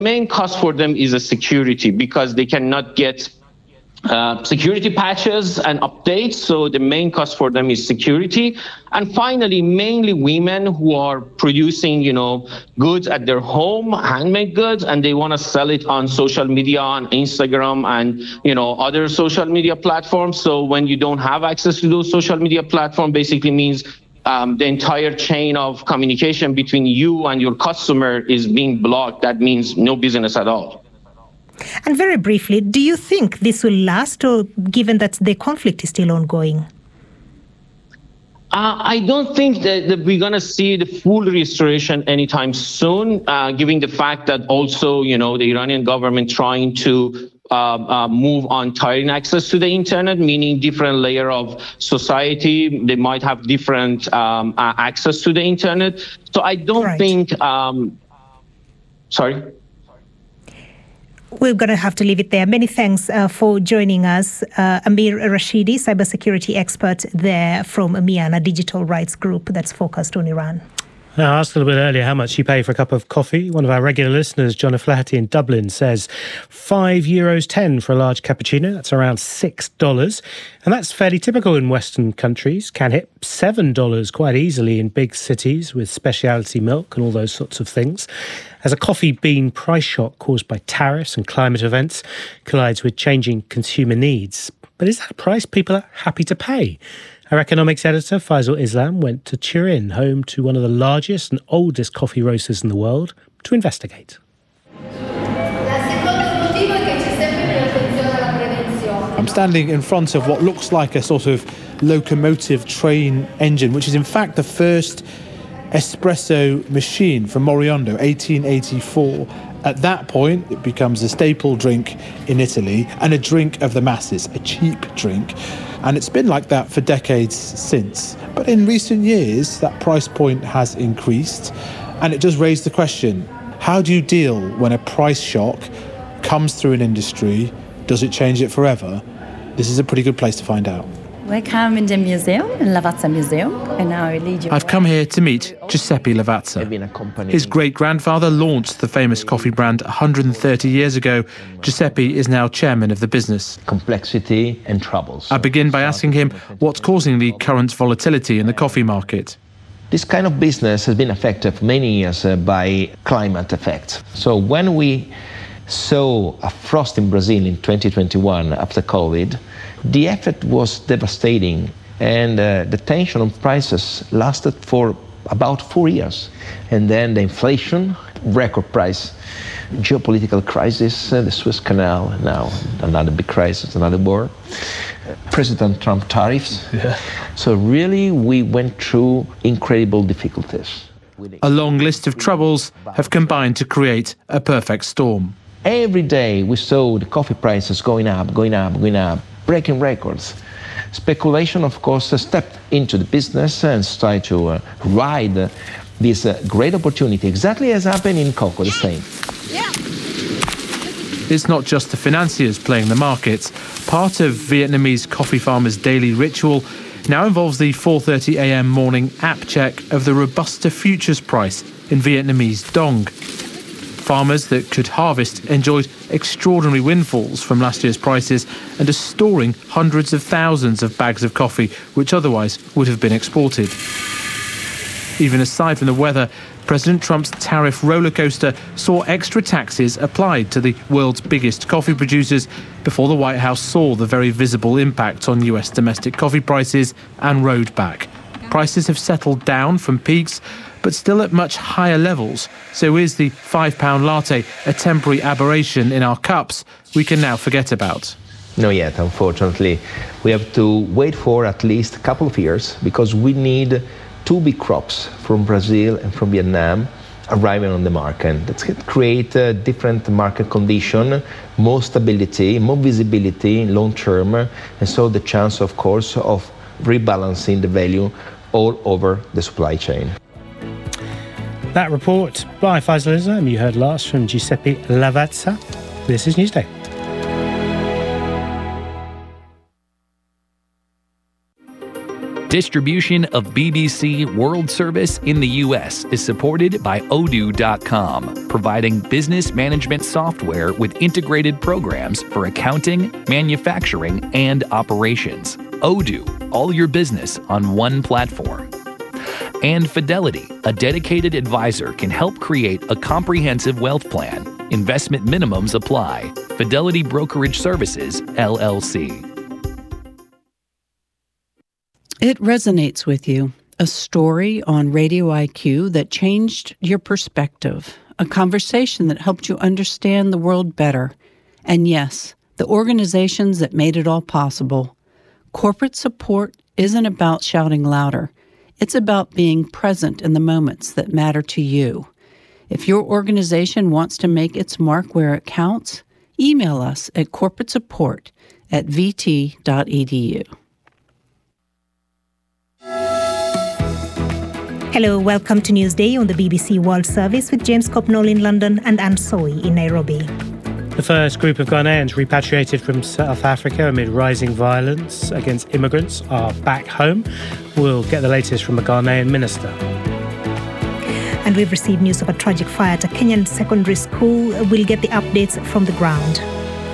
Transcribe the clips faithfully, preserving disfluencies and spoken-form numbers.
main cost for them is a security because they cannot get uh, security patches and updates. So the main cost for them is security. And finally, mainly women who are producing, you know, goods at their home, handmade goods, and they want to sell it on social media, on Instagram and, you know, other social media platforms. So when you don't have access to those social media platforms, basically means Um, the entire chain of communication between you and your customer is being blocked. That means no business at all. And very briefly, do you think this will last, or given that the conflict is still ongoing? Uh, I don't think that, that we're going to see the full restoration anytime soon, uh, given the fact that also, you know, the Iranian government trying to uh, uh, move on tiering access to the internet, meaning different layer of society. They might have different um, uh, access to the internet. So I don't right. think, um, sorry. We're going to have to leave it there. Many thanks uh, for joining us. Uh, Amir Rashidi, cybersecurity expert there from Miana Digital Rights Group that's focused on Iran. I asked a little bit earlier how much you pay for a cup of coffee. One of our regular listeners, John O'Flaherty in Dublin, says five euros ten for a large cappuccino. That's around six dollars. And that's fairly typical in Western countries. Can hit seven dollars quite easily in big cities with specialty milk and all those sorts of things. As a coffee bean price shock caused by tariffs and climate events collides with changing consumer needs. But is that a price people are happy to pay? Our economics editor, Faisal Islam, went to Turin, home to one of the largest and oldest coffee roasters in the world, to investigate. I'm standing in front of what looks like a sort of locomotive train engine, which is in fact the first espresso machine from Moriondo, eighteen eighty-four. At that point, it becomes a staple drink in Italy and a drink of the masses, a cheap drink. And it's been like that for decades since. But in recent years, that price point has increased. And it does raise the question, how do you deal when a price shock comes through an industry? Does it change it forever? This is a pretty good place to find out. Welcome in the museum, in Lavazza Museum, and now I lead you. I've come here to meet Giuseppe Lavazza. His great-grandfather launched the famous coffee brand one hundred thirty years ago. Giuseppe is now chairman of the business. Complexity and troubles. I begin by asking him what's causing the current volatility in the coffee market. This kind of business has been affected for many years uh, by climate effects. So when we saw a frost in Brazil in twenty twenty-one after COVID, the effect was devastating, and uh, the tension on prices lasted for about four years. And then the inflation, record price, geopolitical crisis, uh, the Suez Canal, now another big crisis, another war, President Trump tariffs. Yeah. So really, we went through incredible difficulties. A long list of troubles have combined to create a perfect storm. Every day we saw the coffee prices going up, going up, going up, breaking records. Speculation, of course, uh, stepped into the business and started to uh, ride uh, this uh, great opportunity, exactly as happened in cocoa, the same. Yeah. It's not just the financiers playing the markets. Part of Vietnamese coffee farmers' daily ritual now involves the four thirty a.m. morning app check of the Robusta futures price in Vietnamese dong. Farmers that could harvest enjoyed extraordinary windfalls from last year's prices and are storing hundreds of thousands of bags of coffee which otherwise would have been exported. Even aside from the weather, President Trump's tariff rollercoaster saw extra taxes applied to the world's biggest coffee producers before the White House saw the very visible impact on U S domestic coffee prices and rode back. Prices have settled down from peaks, but still at much higher levels. So is the five pound latte a temporary aberration in our cups we can now forget about? Not yet, unfortunately. We have to wait for at least a couple of years because we need two big crops from Brazil and from Vietnam arriving on the market. That's going to create a different market condition, more stability, more visibility long term, and so the chance, of course, of rebalancing the value all over the supply chain. That report by Faisal Islam you heard last from Giuseppe Lavazza. This is Newsday. Distribution of B B C World Service in the U S is supported by Odoo dot com, providing business management software with integrated programs for accounting, manufacturing, and operations. Odoo, all your business on one platform. And Fidelity, a dedicated advisor, can help create a comprehensive wealth plan. Investment minimums apply. Fidelity Brokerage Services, L L C. It resonates with you. A story on Radio I Q that changed your perspective. A conversation that helped you understand the world better. And yes, the organizations that made it all possible. Corporate support isn't about shouting louder. It's about being present in the moments that matter to you. If your organization wants to make its mark where it counts, email us at corporate support at v t dot e d u. Hello, welcome to Newsday on the B B C World Service with James Copnall in London and Anne Soy in Nairobi. The first group of Ghanaians repatriated from South Africa amid rising violence against immigrants are back home. We'll get the latest from a Ghanaian minister. And we've received news of a tragic fire at a Kenyan secondary school. We'll get the updates from the ground.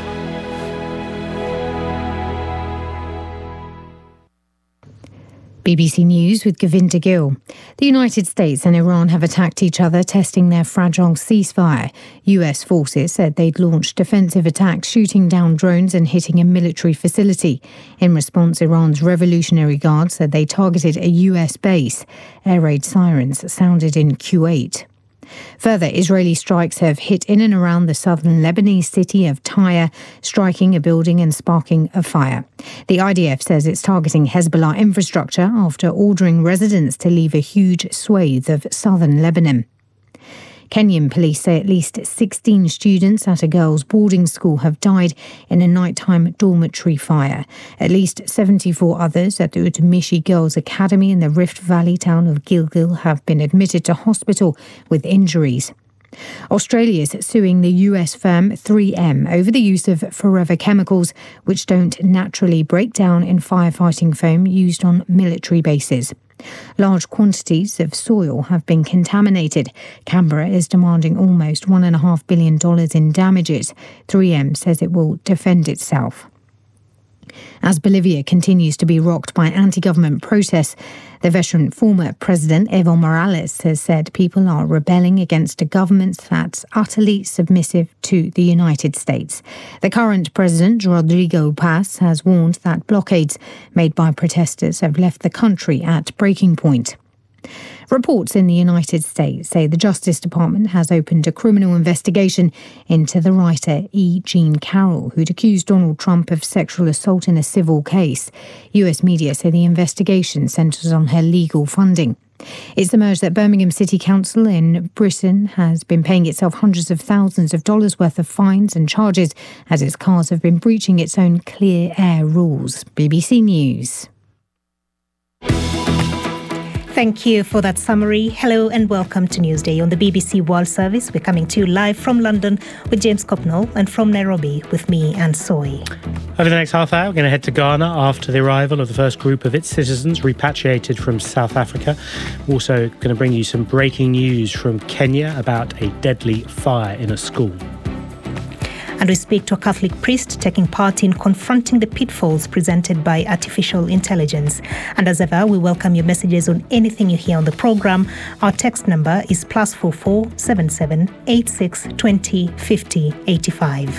B B C News with Govinda Gill. The United States and Iran have attacked each other, testing their fragile ceasefire. U S forces said they'd launched defensive attacks, shooting down drones and hitting a military facility. In response, Iran's Revolutionary Guard said they targeted a U S base. Air raid sirens sounded in Kuwait. Further, Israeli strikes have hit in and around the southern Lebanese city of Tyre, striking a building and sparking a fire. The I D F says it's targeting Hezbollah infrastructure after ordering residents to leave a huge swathe of southern Lebanon. Kenyan police say at least sixteen students at a girls' boarding school have died in a nighttime dormitory fire. At least seventy-four others at the Utumishi Girls' Academy in the Rift Valley town of Gilgil have been admitted to hospital with injuries. Australia is suing the U S firm three M over the use of forever chemicals, which don't naturally break down in firefighting foam used on military bases. Large quantities of soil have been contaminated. Canberra is demanding almost one point five billion dollars in damages. three M says it will defend itself. As Bolivia continues to be rocked by anti-government protests, the veteran former president Evo Morales has said people are rebelling against a government that's utterly submissive to the United States. The current president, Rodrigo Paz, has warned that blockades made by protesters have left the country at breaking point. Reports in the United States say the Justice Department has opened a criminal investigation into the writer E. Jean Carroll, who'd accused Donald Trump of sexual assault in a civil case. U S media say the investigation centres on her legal funding. It's emerged that Birmingham City Council in Britain has been paying itself hundreds of thousands of dollars worth of fines and charges as its cars have been breaching its own clear air rules. B B C News. Thank you for that summary. Hello and welcome to Newsday on the B B C World Service. We're coming to you live from London with James Copnall and from Nairobi with me, Anne Soy. Over the next half hour, we're going to head to Ghana after the arrival of the first group of its citizens repatriated from South Africa. We're also going to bring you some breaking news from Kenya about a deadly fire in a school. And we speak to a Catholic priest taking part in confronting the pitfalls presented by artificial intelligence. And as ever, we welcome your messages on anything you hear on the programme. Our text number is plus four four seven seven eight six twenty fifty eighty five.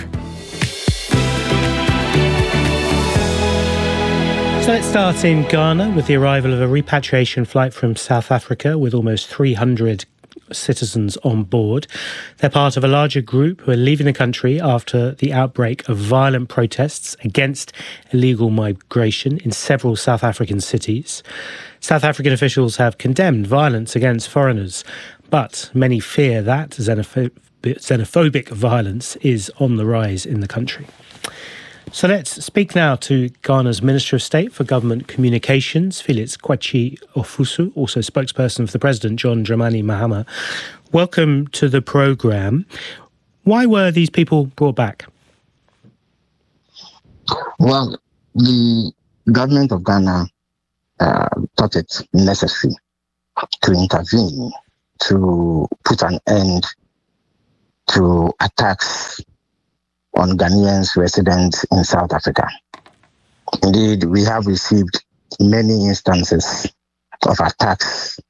So let's start in Ghana with the arrival of a repatriation flight from South Africa with almost three hundred citizens on board. They're part of a larger group who are leaving the country after the outbreak of violent protests against illegal migration in several South African cities. South African officials have condemned violence against foreigners, but many fear that xenopho- xenophobic violence is on the rise in the country. So let's speak now to Ghana's Minister of State for Government Communications, Felix Kwakye Ofosu, also spokesperson for the President, John Dramani Mahama. Welcome to the programme. Why were these people brought back? Well, the government of Ghana uh, thought it necessary to intervene to put an end to attacks on Ghanaians residents in South Africa. Indeed, we have received many instances of attacks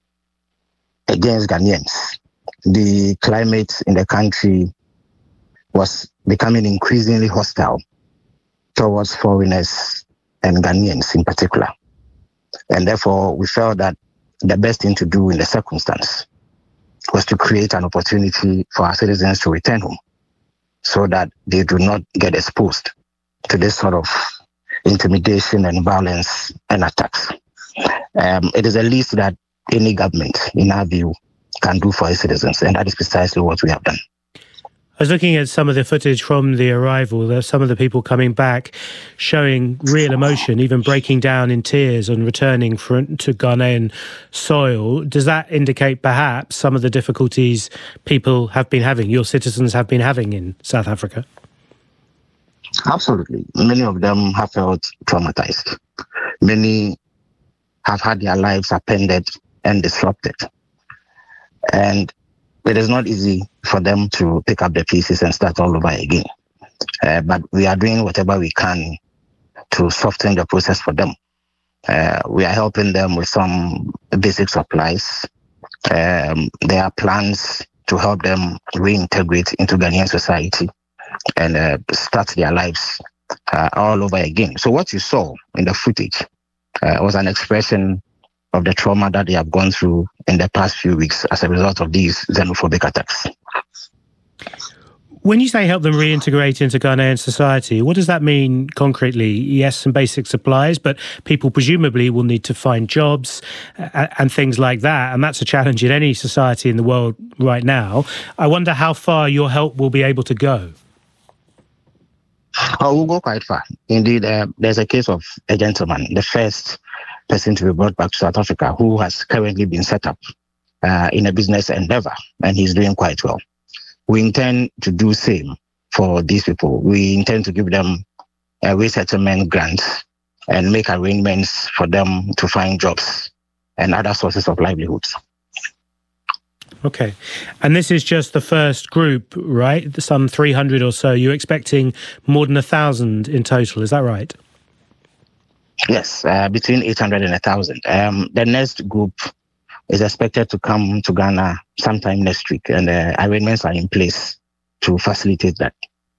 against Ghanaians. The climate in the country was becoming increasingly hostile towards foreigners and Ghanaians in particular. And therefore, we felt that the best thing to do in the circumstance was to create an opportunity for our citizens to return home so that they do not get exposed to this sort of intimidation and violence and attacks. Um, it is the least that any government, in our view, can do for its citizens, and that is precisely what we have done. I was looking at some of the footage from the arrival. There's some of the people coming back showing real emotion, even breaking down in tears and returning for, to Ghanaian soil. Does that indicate perhaps some of the difficulties people have been having, your citizens have been having in South Africa? Absolutely. Many of them have felt traumatized. Many have had their lives upended and disrupted. And it is not easy for them to pick up the pieces and start all over again. Uh, but we are doing whatever we can to soften the process for them. Uh, we are helping them with some basic supplies. Um, there are plans to help them reintegrate into Ghanaian society and uh, start their lives uh, all over again. So what you saw in the footage uh, was an expression of the trauma that they have gone through in the past few weeks as a result of these xenophobic attacks. When you say help them reintegrate into Ghanaian society, what does that mean concretely? Yes, some basic supplies, but people presumably will need to find jobs and, and things like that. And that's a challenge in any society in the world right now. I wonder how far your help will be able to go. Oh, we'll go quite far. Indeed, uh, there's a case of a gentleman, the first person to be brought back to South Africa, who has currently been set up uh, in a business endeavor, and he's doing quite well. We intend to do same for these people. We intend to give them a resettlement grant and make arrangements for them to find jobs and other sources of livelihoods. Okay. And this is just the first group, right? Some three hundred or so. You're expecting more than one thousand in total, is that right? Yes, uh, between eight hundred and one thousand. Um, the next group is expected to come to Ghana sometime next week, and uh, arrangements are in place to facilitate that.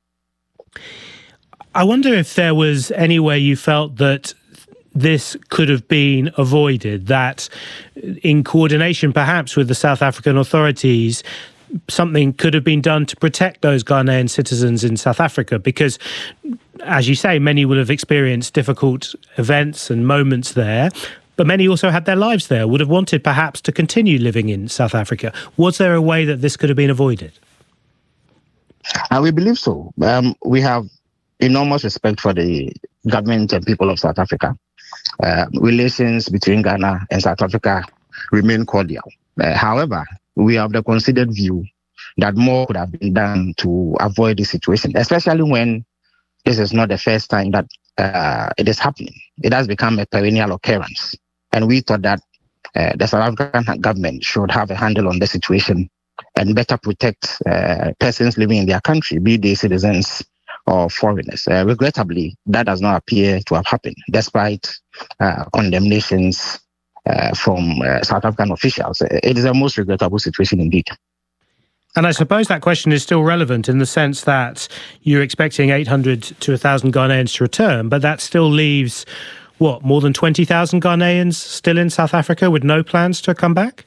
I wonder if there was any way you felt that this could have been avoided, that in coordination perhaps with the South African authorities, something could have been done to protect those Ghanaian citizens in South Africa, because, as you say, many will have experienced difficult events and moments there, but many also had their lives there, would have wanted perhaps to continue living in South Africa. Was there a way that this could have been avoided? Uh, we believe so. Um, we have enormous respect for the government and people of South Africa. Uh, relations between Ghana and South Africa remain cordial. Uh, however, we have the considered view that more could have been done to avoid this situation, especially when this is not the first time that uh, it is happening. It has become a perennial occurrence. And we thought that uh, the South African government should have a handle on the situation and better protect uh, persons living in their country, be they citizens or foreigners. Uh, regrettably, that does not appear to have happened, despite uh, condemnations uh, from uh, South African officials. It is a most regrettable situation indeed. And I suppose that question is still relevant in the sense that you're expecting eight hundred to one thousand Ghanaians to return, but that still leaves, what, more than twenty thousand Ghanaians still in South Africa with no plans to come back?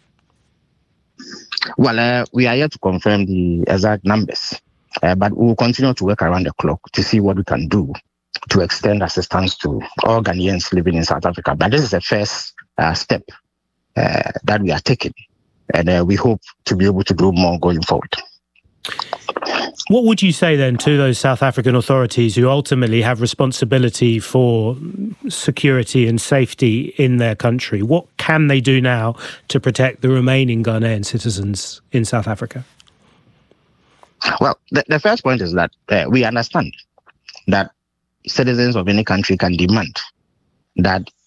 Well, uh, we are yet to confirm the exact numbers, uh, but we will continue to work around the clock to see what we can do to extend assistance to all Ghanaians living in South Africa. But this is the first uh, step uh, that we are taking, and uh, we hope to be able to do more going forward. What would you say then to those South African authorities who ultimately have responsibility for security and safety in their country? What can they do now to protect the remaining Ghanaian citizens in South Africa? Well, the, the first point is that uh, we understand that citizens of any country can demand that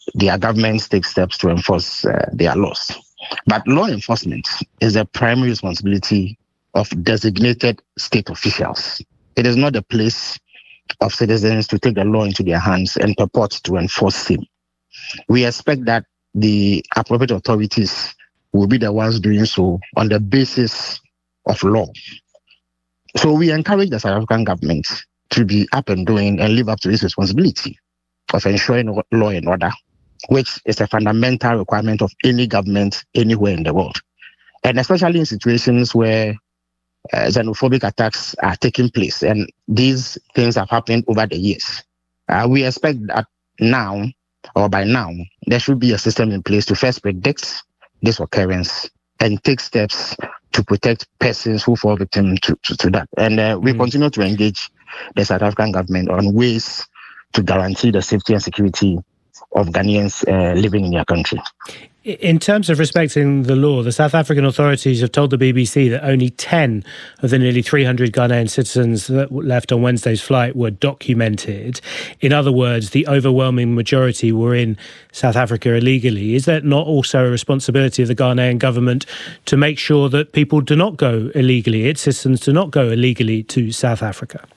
their governments take steps to enforce uh, their laws. But law enforcement is the primary responsibility of designated state officials. It is not the place of citizens to take the law into their hands and purport to enforce it. We expect that the appropriate authorities will be the ones doing so on the basis of law. So we encourage the South African government to be up and doing and live up to its responsibility of ensuring law and order, which is a fundamental requirement of any government anywhere in the world. And especially in situations where uh, xenophobic attacks are taking place, and these things have happened over the years. Uh, we expect that now, or by now, there should be a system in place to first predict this occurrence and take steps to protect persons who fall victim to, to, to that. And uh, we mm. continue to engage the South African government on ways to guarantee the safety and security of Ghanaians uh, living in their country. In terms of respecting the law, the South African authorities have told the B B C that only ten of the nearly three hundred Ghanaian citizens that left on Wednesday's flight were documented. In other words, the overwhelming majority were in South Africa illegally. Is that not also a responsibility of the Ghanaian government to make sure that people do not go illegally, its citizens do not go illegally to South Africa?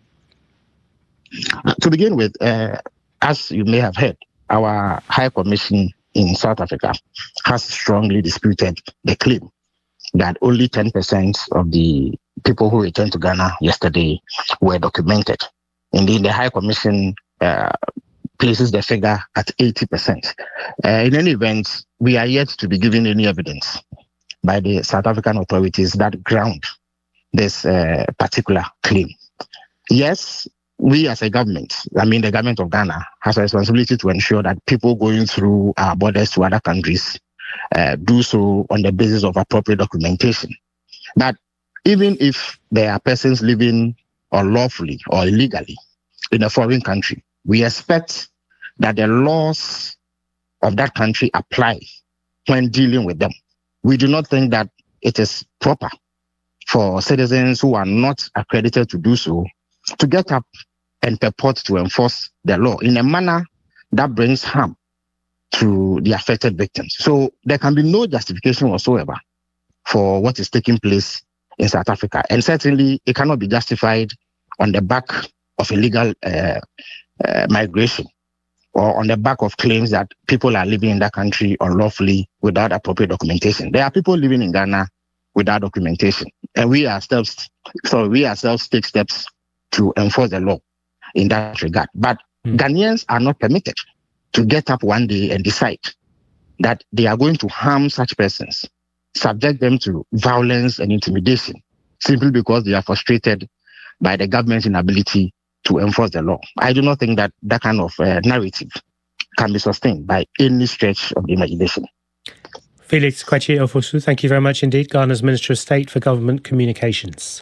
Uh, to begin with, uh, as you may have heard, our High Commission in South Africa has strongly disputed the claim that only ten percent of the people who returned to Ghana yesterday were documented. Indeed, the High Commission uh, places the figure at eighty percent. Uh, in any event, we are yet to be given any evidence by the South African authorities that ground this uh, particular claim. Yes, we as a government, I mean the government of Ghana, has a responsibility to ensure that people going through our borders to other countries uh, do so on the basis of appropriate documentation. But even if there are persons living unlawfully or illegally in a foreign country, we expect that the laws of that country apply when dealing with them. We do not think that it is proper for citizens who are not accredited to do so to get up and purport to enforce the law in a manner that brings harm to the affected victims. So there can be no justification whatsoever for what is taking place in South Africa. And certainly it cannot be justified on the back of illegal uh, uh, migration or on the back of claims that people are living in that country unlawfully without appropriate documentation. There are people living in Ghana without documentation. And we ourselves, so we ourselves take steps to enforce the law in that regard. But mm. Ghanaians are not permitted to get up one day and decide that they are going to harm such persons, subject them to violence and intimidation, simply because they are frustrated by the government's inability to enforce the law. I do not think that that kind of uh, narrative can be sustained by any stretch of the imagination. Felix Kwesi-Ofosu, thank you very much indeed. Ghana's Minister of State for Government Communications.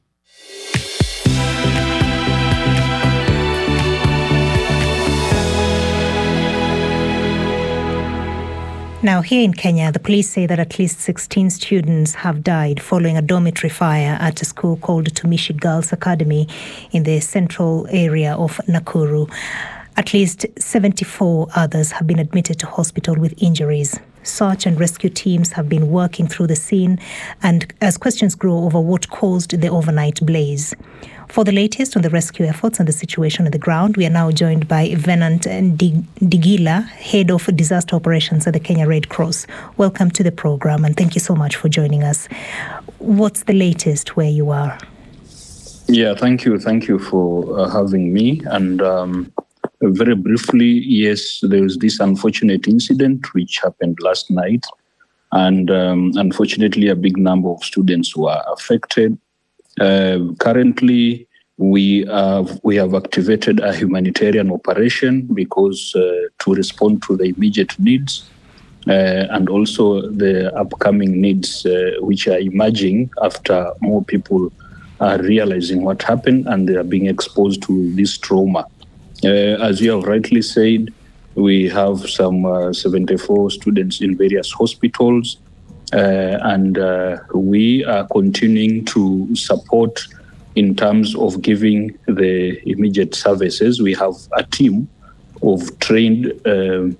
Now, here in Kenya, the police say that at least sixteen students have died following a dormitory fire at a school called Tumishi Girls Academy in the central area of Nakuru. At least seventy-four others have been admitted to hospital with injuries. Search and rescue teams have been working through the scene, and as questions grow over what caused the overnight blaze. For the latest on the rescue efforts and the situation on the ground, we are now joined by Venant Digila, Head of Disaster Operations at the Kenya Red Cross. Welcome to the program, and thank you so much for joining us. What's the latest where you are? Yeah, thank you. Thank you for uh, having me. And um, very briefly, yes, there was this unfortunate incident which happened last night. And um, unfortunately, a big number of students were affected. Uh, currently, we have, we have activated a humanitarian operation because uh, to respond to the immediate needs uh, and also the upcoming needs uh, which are emerging after more people are realizing what happened and they are being exposed to this trauma. Uh, as you have rightly said, we have some uh, seventy-four students in various hospitals. Uh, and uh, we are continuing to support in terms of giving the immediate services. We have a team of trained uh,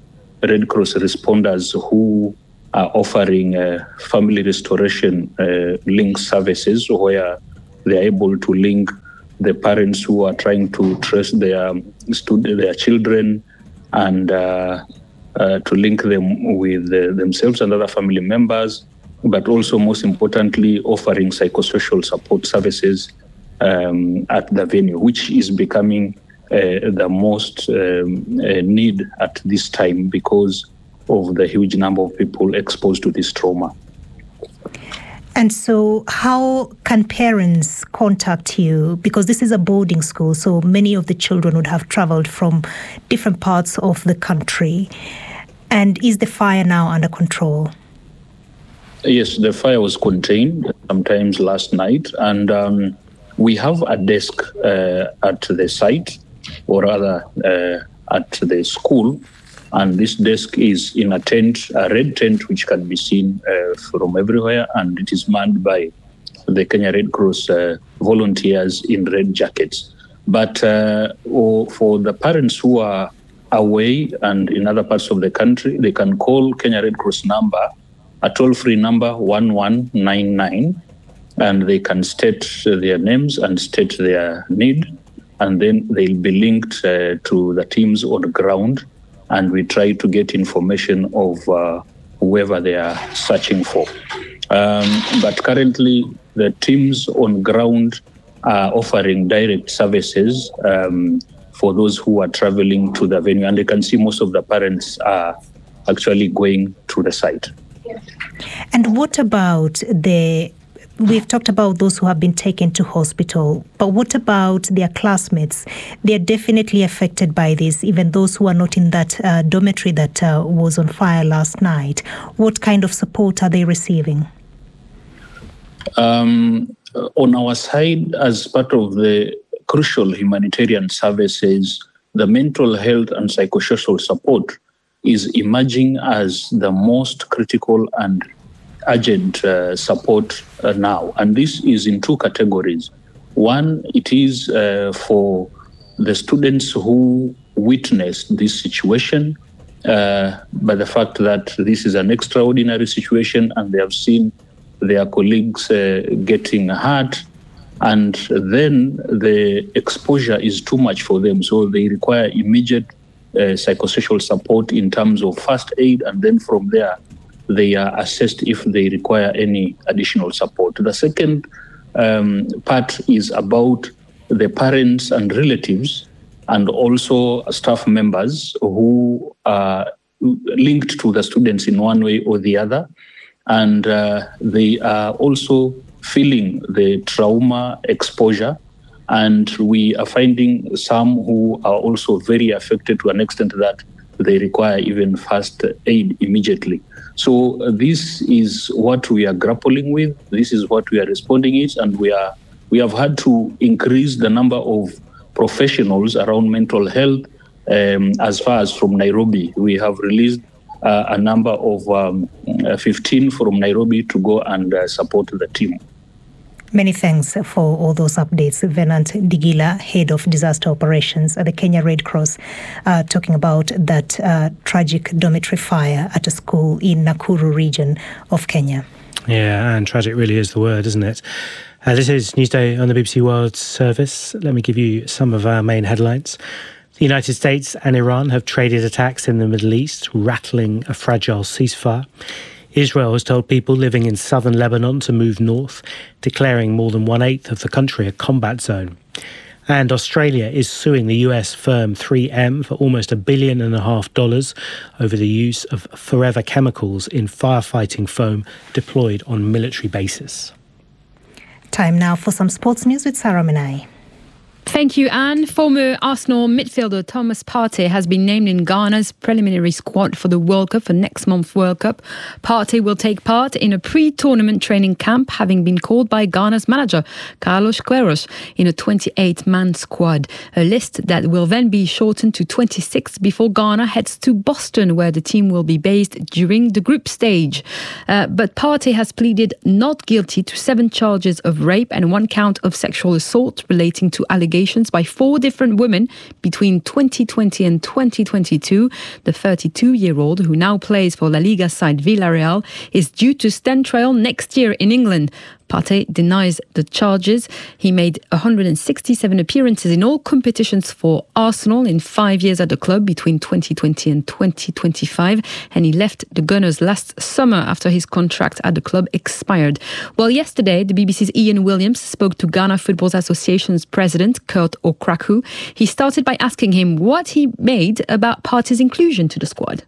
Red Cross responders who are offering uh, family restoration uh, link services, where they are able to link the parents who are trying to trace their student, their children, and uh, uh, to link them with uh, themselves and other family members, but also most importantly offering psychosocial support services um, at the venue, which is becoming uh, the most um, uh, need at this time because of the huge number of people exposed to this trauma. And so how can parents contact you? Because this is a boarding school, so many of the children would have traveled from different parts of the country. And is the fire now under control? Yes, the fire was contained sometimes last night, and um, we have a desk uh, at the site, or rather uh, at the school. And this desk is in a tent, a red tent, which can be seen uh, from everywhere. And it is manned by the Kenya Red Cross uh, volunteers in red jackets. But uh, for the parents who are away and in other parts of the country, they can call Kenya Red Cross number, a toll-free number one one nine nine, and they can state their names and state their need. And then they'll be linked uh, to the teams on the ground. And we try to get information of uh, whoever they are searching for. Um, but currently, the teams on ground are offering direct services um, for those who are traveling to the venue. And you can see most of the parents are actually going to the site. And what about the... We've talked about those who have been taken to hospital, but what about their classmates? They're definitely affected by this, even those who are not in that uh, dormitory that uh, was on fire last night. What kind of support are they receiving? Um, on our side, as part of the crucial humanitarian services, the mental health and psychosocial support is emerging as the most critical and urgent uh, support uh, now. And this is in two categories. One, it is uh, for the students who witnessed this situation uh, by the fact that this is an extraordinary situation and they have seen their colleagues uh, getting hurt, and then the exposure is too much for them. So they require immediate uh, psychosocial support in terms of first aid, and then from there, they are assessed if they require any additional support. The second um, part is about the parents and relatives and also staff members who are linked to the students in one way or the other. And uh, they are also feeling the trauma exposure. And we are finding some who are also very affected to an extent that they require even first aid immediately. So uh, this is what we are grappling with. This is what we are responding to, and we are we have had to increase the number of professionals around mental health. Um, as far as from Nairobi, we have released uh, a number of um, fifteen from Nairobi to go and uh, support the team. Many thanks for all those updates. Venant Digila, Head of Disaster Operations at the Kenya Red Cross, uh, talking about that uh, tragic dormitory fire at a school in Nakuru region of Kenya. Yeah, and tragic really is the word, isn't it? Uh, this is Newsday on the B B C World Service. Let me give you some of our main headlines. The United States and Iran have traded attacks in the Middle East, rattling a fragile ceasefire. Israel has told people living in southern Lebanon to move north, declaring more than one-eighth of the country a combat zone. And Australia is suing the U S firm three M for almost a billion and a half dollars over the use of forever chemicals in firefighting foam deployed on military bases. Time now for some sports news with Sarah Menai. Thank you, Anne. Former Arsenal midfielder Thomas Partey has been named in Ghana's preliminary squad for the World Cup for next month's World Cup. Partey will take part in a pre-tournament training camp, having been called by Ghana's manager, Carlos Queiroz, in a twenty-eight man squad. A list that will then be shortened to twenty-six before Ghana heads to Boston, where the team will be based during the group stage. Uh, but Partey has pleaded not guilty to seven charges of rape and one count of sexual assault relating to allegations allegations by four different women between twenty twenty and twenty twenty-two. The thirty-two-year-old, who now plays for La Liga side Villarreal, is due to stand trial next year in England. Partey denies the charges. He made one hundred sixty-seven appearances in all competitions for Arsenal in five years at the club between twenty twenty and twenty twenty-five, and he left the Gunners last summer after his contract at the club expired. Well, yesterday, the B B C's Ian Williams spoke to Ghana Football Association's president, Kurt Okraku. He started by asking him what he made about Partey's inclusion to the squad.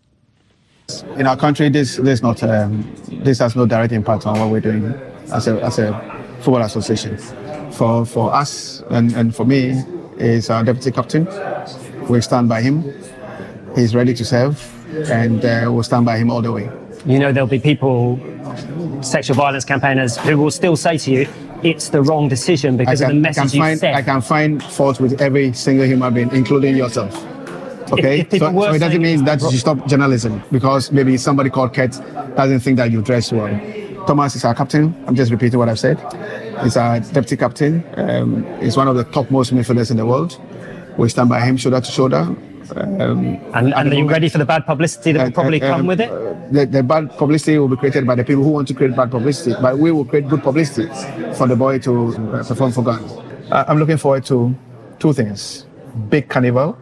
In our country, this this not um, this has no direct impact on what we're doing as a as a football association. For for us and, and for me, is our deputy captain. We stand by him. He's ready to serve, and uh, we'll stand by him all the way. You know, there'll be people, sexual violence campaigners, who will still say to you, it's the wrong decision because can, of the message I you find, sent. I can find fault with every single human being, including yourself. Okay, if, if so, so it doesn't mean that you stop journalism because maybe somebody called Kurt doesn't think that you dress well. Thomas is our captain. I'm just repeating what I've said. He's our deputy captain. Um, he's one of the topmost midfielders in the world. We stand by him shoulder to shoulder. Um, and and are you ready for the bad publicity that will probably uh, um, come with it? Uh, the, the bad publicity will be created by the people who want to create bad publicity, but we will create good publicity for the boy to uh, perform for Ghana. Uh, I'm looking forward to two things: big carnival,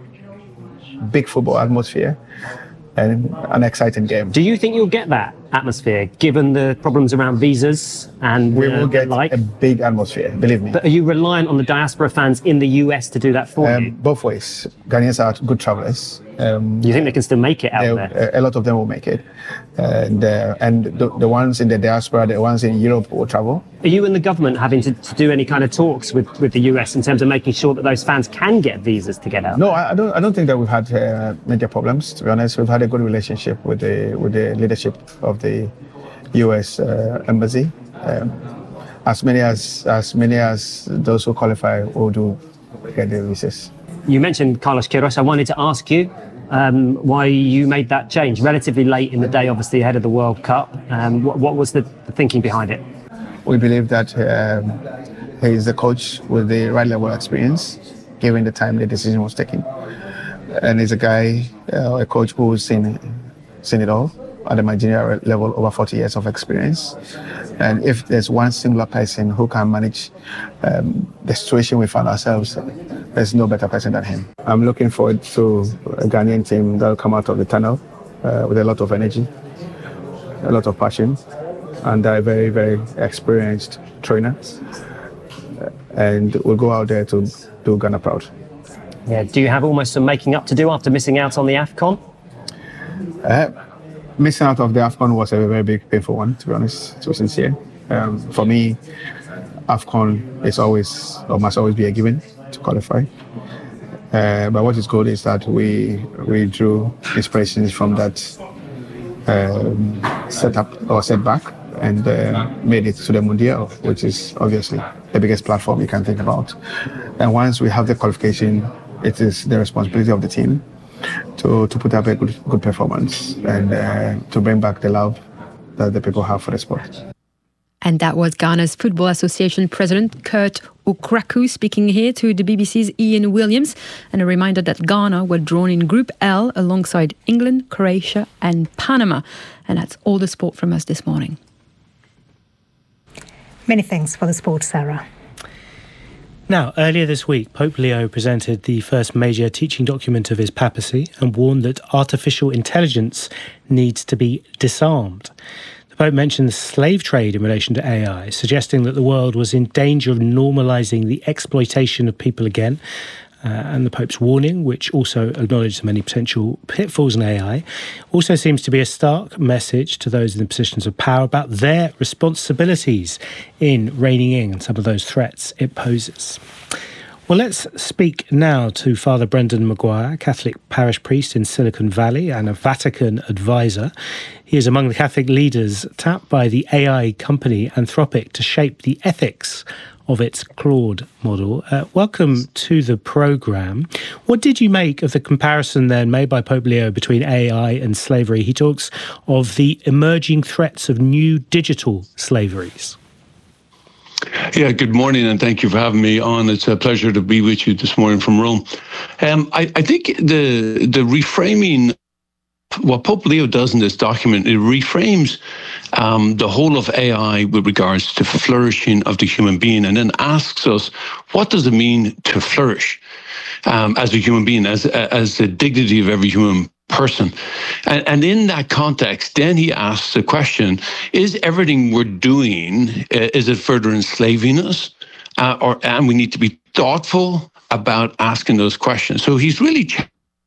big football atmosphere, and an exciting game. Do you think you'll get that atmosphere, given the problems around visas and we uh, will get like? a big atmosphere, believe me. But are you reliant on the diaspora fans in the U S to do that for um, you? Both ways. Ghanaians are good travellers. Um, you think they can still make it out there? A lot of them will make it, and uh, and the, the ones in the diaspora, the ones in Europe will travel. Are you and the government having to, to do any kind of talks with, with the U S in terms of making sure that those fans can get visas to get out? No, I, I don't. I don't think that we've had uh, major problems. To be honest, we've had a good relationship with the with the leadership of the U S uh, embassy. Um, as many as as many as those who qualify will do get the visas. You mentioned Carlos Queiroz. I wanted to ask you um, why you made that change relatively late in the day, obviously ahead of the World Cup. Um, what, what was the, the thinking behind it? We believe that um, he is the coach with the right level of experience, given the time the decision was taken, and he's a guy, uh, a coach who's seen seen it all at the managerial level, over forty years of experience. And if there's one singular person who can manage um, the situation we found ourselves, there's no better person than him. I'm looking forward to a Ghanaian team that'll come out of the tunnel uh, with a lot of energy, a lot of passion, and a very, very experienced trainer. And we'll go out there to do Ghana proud. Yeah. Do you have almost some making up to do after missing out on the AFCON? Uh, Missing out of the AFCON was a very big, painful one, to be honest, to be sincere. Um, for me, AFCON is always, or must always be a given to qualify. Uh, but what is good is that we we drew inspirations from that um, setup or setback and uh, made it to the Mundial, which is obviously the biggest platform you can think about. And once we have the qualification, it is the responsibility of the team to, to put up a good, good performance and uh, to bring back the love that the people have for the sport. And that was Ghana's Football Association President Kurt Okraku speaking here to the B B C's Ian Williams. And a reminder that Ghana were drawn in Group L alongside England, Croatia and Panama. And that's all the sport from us this morning. Many thanks for the sport, Sarah. Now, earlier this week, Pope Leo presented the first major teaching document of his papacy and warned that artificial intelligence needs to be disarmed. The Pope mentioned the slave trade in relation to A I, suggesting that the world was in danger of normalising the exploitation of people again. Uh, and the Pope's warning, which also acknowledged many potential pitfalls in A I, also seems to be a stark message to those in the positions of power about their responsibilities in reining in some of those threats it poses. Well, let's speak now to Father Brendan Maguire, Catholic parish priest in Silicon Valley and a Vatican advisor. He is among the Catholic leaders tapped by the A I company Anthropic to shape the ethics of its Claude model. Uh, welcome to the programme. What did you make of the comparison then made by Pope Leo between A I and slavery? He talks of the emerging threats of new digital slaveries. Yeah, good morning, and thank you for having me on. It's a pleasure to be with you this morning from Rome. Um, I, I think the the reframing, what Pope Leo does in this document, it reframes um, the whole of A I with regards to flourishing of the human being, and then asks us, what does it mean to flourish um, as a human being, as as the dignity of every human person? And, and in that context, then he asks the question, is everything we're doing, uh, is it further enslaving us? Uh, or and we need to be thoughtful about asking those questions. So he's really ch-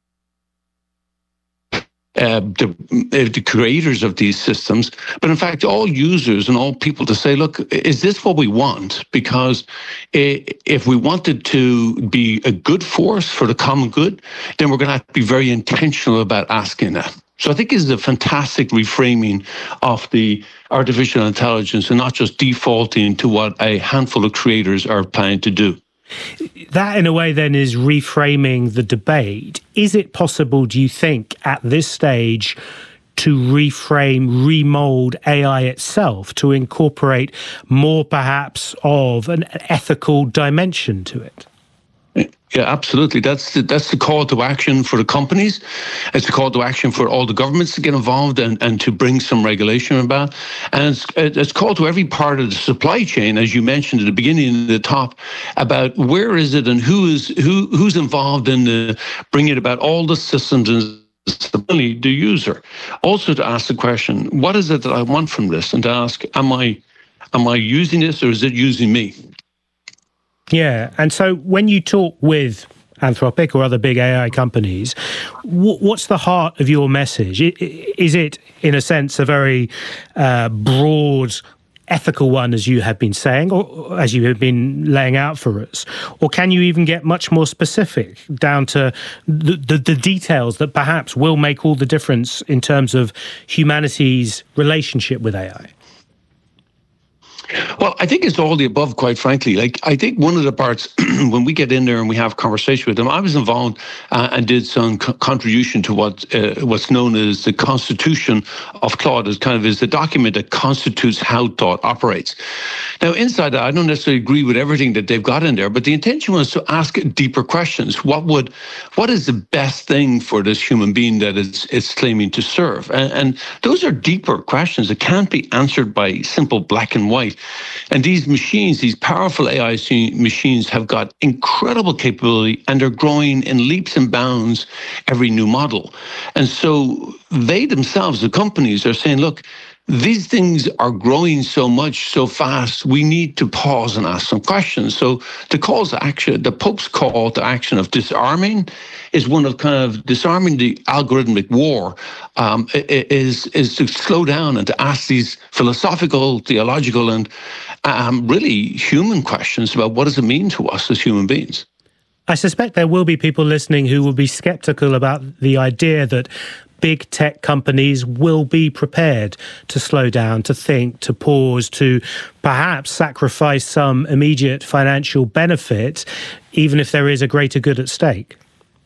Uh, the, uh, the creators of these systems, but in fact, all users and all people to say, look, is this what we want? Because if we wanted to be a good force for the common good, then we're going to have to be very intentional about asking that. So I think this is a fantastic reframing of the artificial intelligence and not just defaulting to what a handful of creators are planning to do. That, in a way, then, is reframing the debate. Is it possible, do you think, at this stage, to reframe, remold A I itself, to incorporate more, perhaps, of an ethical dimension to it? Yeah, absolutely. That's the, that's the call to action for the companies. It's a call to action for all the governments to get involved and, and to bring some regulation about. And it's, it's called to every part of the supply chain, as you mentioned at the beginning, at the top, about where is it and who is who who's involved in the bringing about all the systems and stability, the user. Also to ask the question, what is it that I want from this? And to ask, am I am I using this or is it using me? Yeah, and so when you talk with Anthropic or other big A I companies, what's the heart of your message? Is it, in a sense, a very uh, broad, ethical one, as you have been saying, or as you have been laying out for us? Or can you even get much more specific, down to the, the, the details that perhaps will make all the difference in terms of humanity's relationship with A I? Well, I think it's all the above, quite frankly. Like, I think one of the parts, when we get in there and we have conversation with them, I was involved uh, and did some co- contribution to what uh, what's known as the Constitution of Claude. It kind of is the document that constitutes how thought operates. Now, inside that, I don't necessarily agree with everything that they've got in there, but the intention was to ask deeper questions. What would, what is the best thing for this human being that it's, it's claiming to serve? And, and those are deeper questions that can't be answered by simple black and white. And these machines, these powerful A I machines, have got incredible capability, and they're growing in leaps and bounds every new model. And so they themselves, the companies, are saying, look, these things are growing so much, so fast, we need to pause and ask some questions. So the calls to action, the Pope's call to action of disarming is one of kind of disarming the algorithmic war, um, is, is to slow down and to ask these philosophical, theological, and um, really human questions about what does it mean to us as human beings. I suspect there will be people listening who will be skeptical about the idea that big tech companies will be prepared to slow down, to think, to pause, to perhaps sacrifice some immediate financial benefit, even if there is a greater good at stake.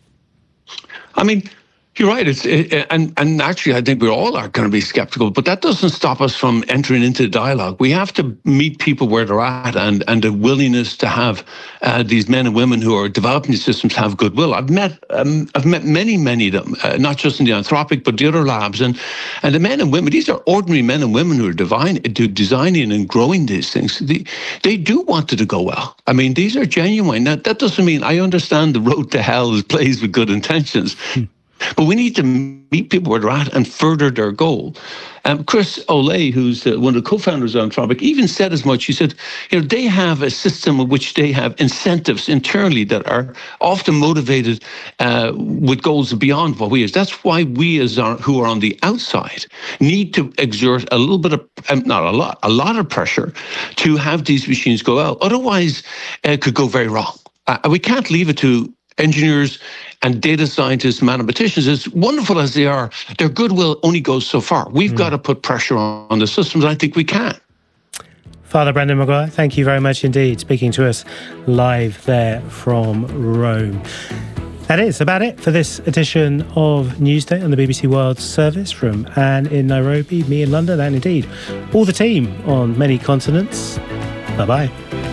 I mean, you're right. It's it, and and actually, I think we all are going to be skeptical, but that doesn't stop us from entering into the dialogue. We have to meet people where they're at, and and the willingness to have uh, these men and women who are developing these systems have goodwill. I've met um, I've met many many of them, uh, not just in the Anthropic, but the other labs, and and the men and women. These are ordinary men and women who are divine, do, designing and growing these things. They they do want it to go well. I mean, these are genuine. Now, that doesn't mean I understand the road to hell is blazed with good intentions. Hmm. But we need to meet people where they're at and further their goal. Um, Chris Olay, who's uh, one of the co-founders of Anthropic, even said as much. He said, you know, they have a system in which they have incentives internally that are often motivated uh, with goals beyond what we is. That's why we, as our, who are on the outside, need to exert a little bit of, um, not a lot, a lot of pressure to have these machines go out. Otherwise, uh, it could go very wrong. Uh, we can't leave it to engineers and data scientists, mathematicians, as wonderful as they are, their goodwill only goes so far. We've mm. got to put pressure on, on the systems. I think we can. Father Brendan Maguire, thank you very much indeed, speaking to us live there from Rome. That is about it for this edition of Newsday on the B B C World Service. From Anne in Nairobi, me in London, and indeed all the team on many continents. Bye-bye.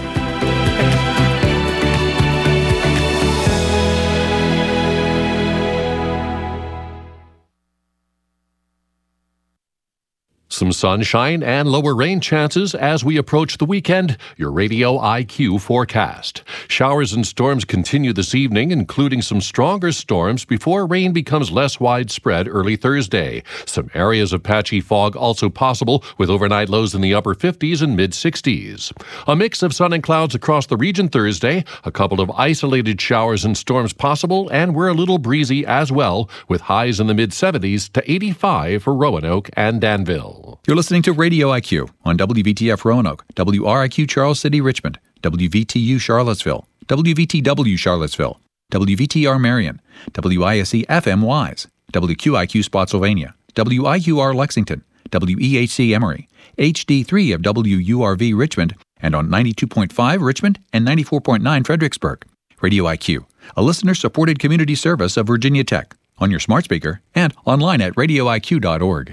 Some sunshine and lower rain chances as we approach the weekend. Your Radio I Q forecast. Showers and storms continue this evening, including some stronger storms before rain becomes less widespread early Thursday. Some areas of patchy fog also possible, with overnight lows in the upper fifties and mid-sixties. A mix of sun and clouds across the region Thursday. A couple of isolated showers and storms possible, and we're a little breezy as well, with highs in the mid-seventies to eighty-five for Roanoke and Danville. You're listening to Radio I Q on W V T F Roanoke, W R I Q Charles City Richmond, W V T U Charlottesville, W V T W Charlottesville, W V T R Marion, W I S E F M Wise, W Q I Q Spotsylvania, W I Q R Lexington, W E H C Emory, H D three of W U R V Richmond, and on ninety-two point five Richmond and ninety-four point nine Fredericksburg. Radio I Q, a listener-supported community service of Virginia Tech, on your smart speaker and online at radio I Q dot org.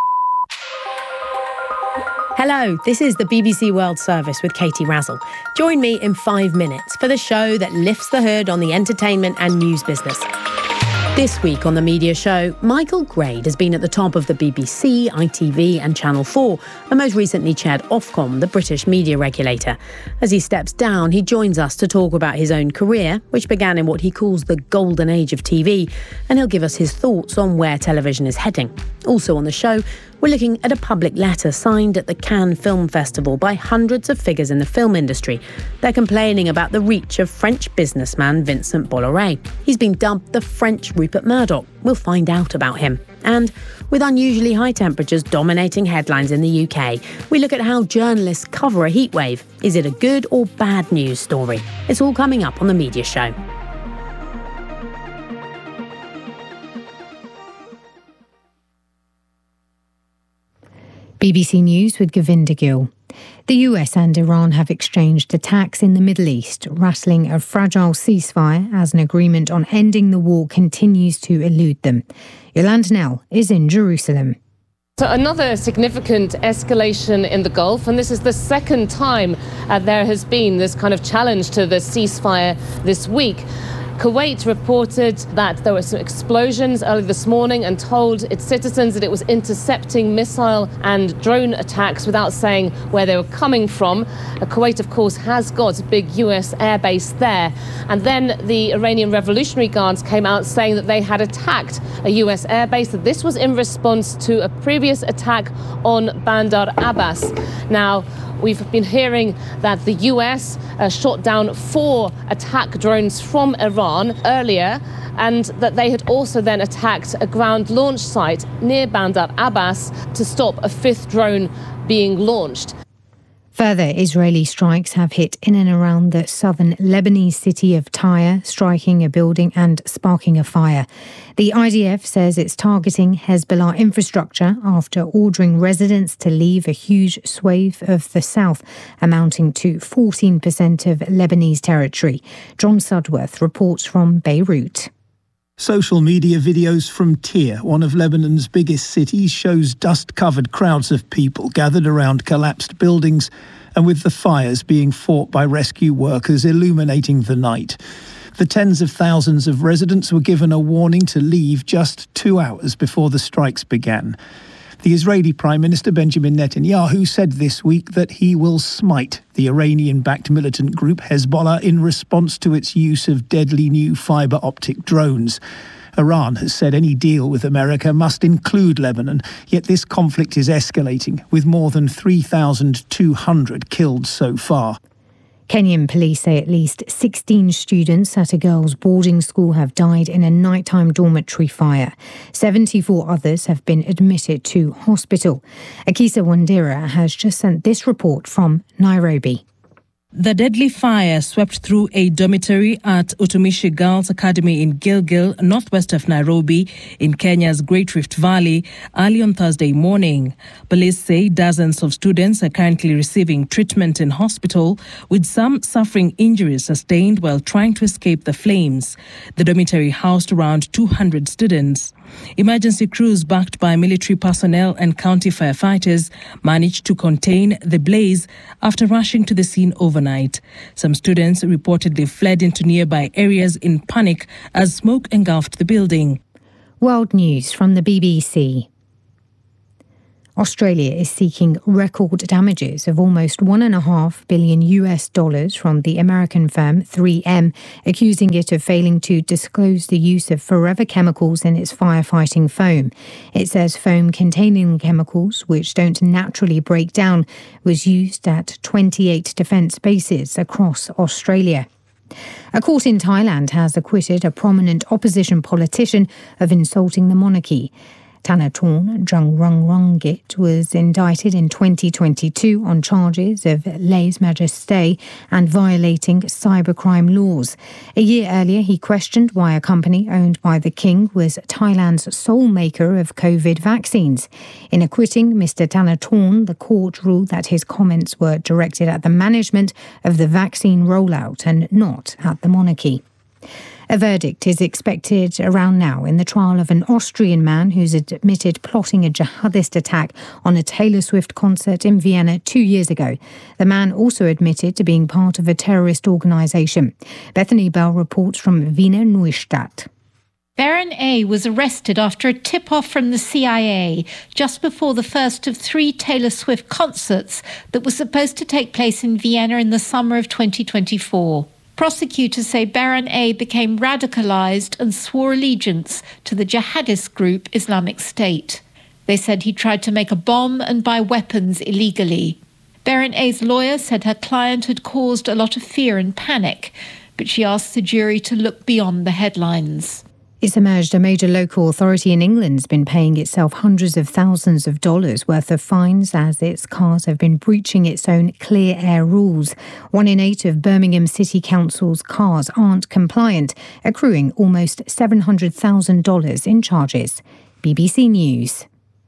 Hello, this is the B B C World Service with Katie Razzle. Join me in five minutes for the show that lifts the hood on the entertainment and news business. This week on The Media Show, Michael Grade has been at the top of the B B C, I T V and Channel four, and most recently chaired Ofcom, the British media regulator. As he steps down, he joins us to talk about his own career, which began in what he calls the golden age of T V, and he'll give us his thoughts on where television is heading. Also on the show, we're looking at a public letter signed at the Cannes Film Festival by hundreds of figures in the film industry. They're complaining about the reach of French businessman Vincent Bolloré. He's been dubbed the French Rupert Murdoch. We'll find out about him. And with unusually high temperatures dominating headlines in the U K, we look at how journalists cover a heatwave. Is it a good or bad news story? It's all coming up on The Media Show. B B C News with Govinda Gill. The U S and Iran have exchanged attacks in the Middle East, rattling a fragile ceasefire as an agreement on ending the war continues to elude them. Yolanda Nell is in Jerusalem. So another significant escalation in the Gulf, and this is the second time uh, there has been this kind of challenge to the ceasefire this week. Kuwait reported that there were some explosions early this morning and told its citizens that it was intercepting missile and drone attacks without saying where they were coming from. Uh, Kuwait, of course, has got a big U S airbase there. And then the Iranian Revolutionary Guards came out saying that they had attacked a U S airbase, that this was in response to a previous attack on Bandar Abbas. Now, we've been hearing that the U S uh, shot down four attack drones from Iran earlier, and that they had also then attacked a ground launch site near Bandar Abbas to stop a fifth drone being launched. Further Israeli strikes have hit in and around the southern Lebanese city of Tyre, striking a building and sparking a fire. The I D F says it's targeting Hezbollah infrastructure after ordering residents to leave a huge swathe of the south, amounting to fourteen percent of Lebanese territory. John Sudworth reports from Beirut. Social media videos from Tyre, one of Lebanon's biggest cities, shows dust-covered crowds of people gathered around collapsed buildings and with the fires being fought by rescue workers illuminating the night. The tens of thousands of residents were given a warning to leave just two hours before the strikes began. The Israeli Prime Minister Benjamin Netanyahu said this week that he will smite the Iranian-backed militant group Hezbollah in response to its use of deadly new fibre-optic drones. Iran has said any deal with America must include Lebanon, yet this conflict is escalating, with more than three thousand two hundred killed so far. Kenyan police say at least sixteen students at a girls' boarding school have died in a nighttime dormitory fire. seventy-four others have been admitted to hospital. Akisa Wandera has just sent this report from Nairobi. The deadly fire swept through a dormitory at Utumishi Girls Academy in Gilgil, northwest of Nairobi, in Kenya's Great Rift Valley, early on Thursday morning. Police say dozens of students are currently receiving treatment in hospital, with some suffering injuries sustained while trying to escape the flames. The dormitory housed around two hundred students. Emergency crews backed by military personnel and county firefighters managed to contain the blaze after rushing to the scene overnight. Some students reportedly fled into nearby areas in panic as smoke engulfed the building. World News from the B B C. Australia is seeking record damages of almost one and a half billion U S dollars from the American firm three M, accusing it of failing to disclose the use of forever chemicals in its firefighting foam. It says foam containing chemicals which don't naturally break down was used at twenty-eight defence bases across Australia. A court in Thailand has acquitted a prominent opposition politician of insulting the monarchy. Thanathorn Juangroongruangkit was indicted in twenty twenty-two on charges of lèse-majesté and violating cybercrime laws. A year earlier, he questioned why a company owned by the king was Thailand's sole maker of COVID vaccines. In acquitting Mister Thanathorn, the court ruled that his comments were directed at the management of the vaccine rollout and not at the monarchy. A verdict is expected around now in the trial of an Austrian man who's admitted plotting a jihadist attack on a Taylor Swift concert in Vienna two years ago. The man also admitted to being part of a terrorist organisation. Bethany Bell reports from Wiener Neustadt. Baron A was arrested after a tip-off from the C I A just before the first of three Taylor Swift concerts that were supposed to take place in Vienna in the summer of twenty twenty-four. Prosecutors say Baron A became radicalised and swore allegiance to the jihadist group Islamic State. They said he tried to make a bomb and buy weapons illegally. Baron A's lawyer said her client had caused a lot of fear and panic, but she asked the jury to look beyond the headlines. It's emerged a major local authority in England's been paying itself hundreds of thousands of dollars worth of fines as its cars have been breaching its own clear air rules. One in eight of Birmingham City Council's cars aren't compliant, accruing almost seven hundred thousand dollars in charges. B B C News.